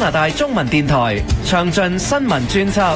拿大中文電台詳盡新聞專輯。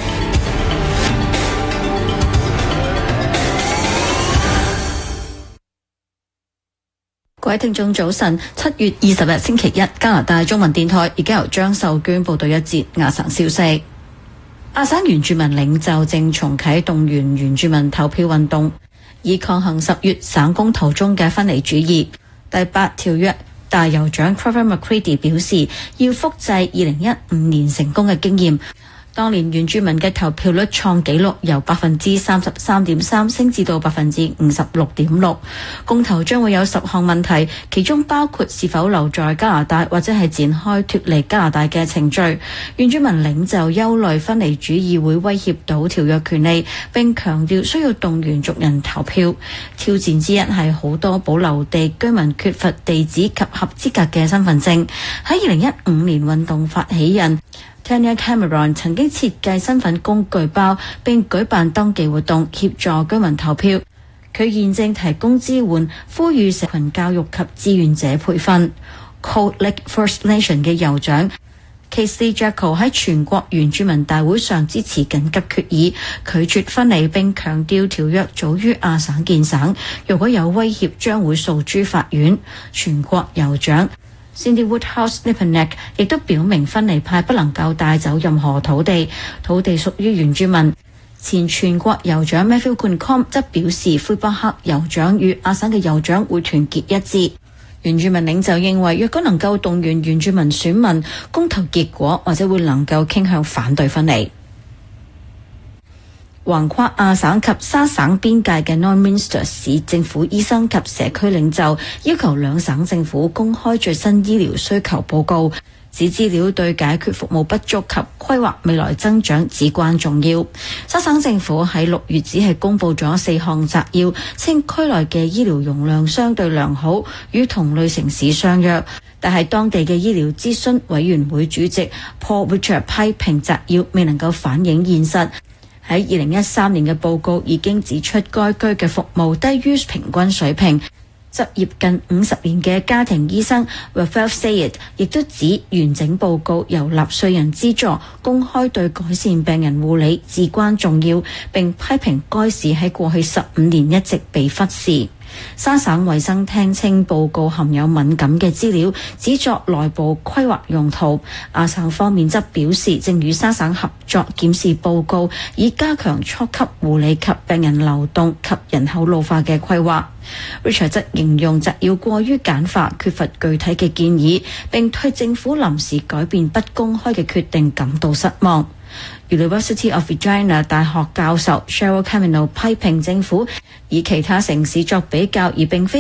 各位聽眾早晨，7月20日星期一，加拿大中文電台而家由張秀娟報道一節亞省消息。亞省原住民領袖正重啟動員原住民投票運動，以抗衡10月省公投中嘅分離主義。第8條約大酋長 Trevor McCready 表示，要複製2015年成功嘅經驗。當年原住民嘅投票率創紀錄，由 33.3% 升至到 56.6%。公投將會有10項問題，其中包括是否留在加拿大或者係展開脫離加拿大嘅程序。原住民領袖憂慮分離主義會威脅到條約權利，並強調需要動員族人投票。挑戰之一係好多保留地居民缺乏地址及合資格嘅身份證。喺2015年運動發起人Tanya Cameron 曾經設計身份工具包並舉辦登記活動協助居民投票。佢現正提供支援，呼籲社群教育及志願者培訓。Cold Lake First Nation 嘅酋長 Casey Jacko 喺全國原住民大會上支持緊急決議，拒絕分離並強調條約早於亞省建省，如果有威脅將會訴諸法院。全國酋長Cindy Woodhouse-Lippanek 亦都表明分離派不能夠帶走任何土地，土地屬於原住民。前全國酋長 Matthew Kuncombe 則表示，魁北克酋長與亞省嘅酋長會團結一致。原住民領袖認為，若果能夠動員原住民選民，公投結果或者會能夠傾向反對分離。橫跨亞省及沙省邊界嘅 Lloydminster 市政府醫生及社區領袖要求兩省政府公開最新醫療需求報告，指資料對解決服務不足及規劃未來增長至關重要。沙省政府喺6月只係公布咗4項摘要，稱區內嘅醫療容量相對良好，與同類城市相若。但係當地嘅醫療諮詢委員會主席 Paul Butcher 批評摘要未能夠反映現實。喺2013年嘅報告已經指出，該區嘅服務低於平均水平。執業近50年嘅家庭醫生 Rafael Sayed 亦都指，完整報告由納稅人資助，公開對改善病人護理至關重要，並批評該市喺過去15年一直被忽視。沙省衛生廳稱報告含有敏感嘅資料，只作內部規劃用途。亞省方面則表示，正與沙省合作檢視報告，以加強初級護理及病人流動及人口老化嘅規劃。Richard 則形容摘要過於簡化，缺乏具體嘅建議，並對政府臨時改變不公開嘅決定感到失望。University of Regina 大學教授 Cheryl Camino 批評政府以其他城市作比較，而並非